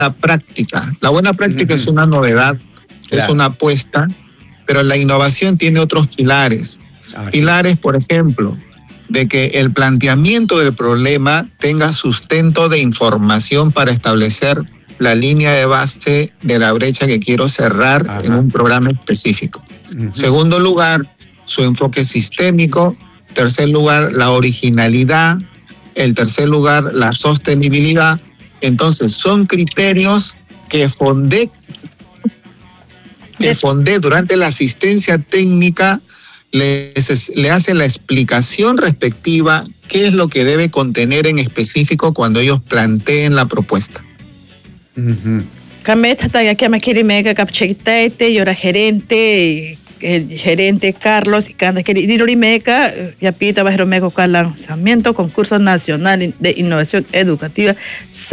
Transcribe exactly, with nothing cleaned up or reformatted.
práctica. La buena práctica uh-huh. es una novedad, claro. es una apuesta, pero la innovación tiene otros pilares. Ah, pilares, sí. por ejemplo, de que el planteamiento del problema tenga sustento de información para establecer la línea de base de la brecha que quiero cerrar Ajá. en un programa específico. Uh-huh. Segundo lugar, su enfoque sistémico. Tercer lugar, la originalidad. El tercer lugar, la sostenibilidad. Entonces, son criterios que Fondec, que Fondec durante la asistencia técnica les, le hace la explicación respectiva qué es lo que debe contener en específico cuando ellos planteen la propuesta. Kami tatay aquí me quiere mega capchetaite y ahora gerente el gerente Carlos y cada que dirori meca ya pita bajero meco con lanzamiento concurso nacional de innovación educativa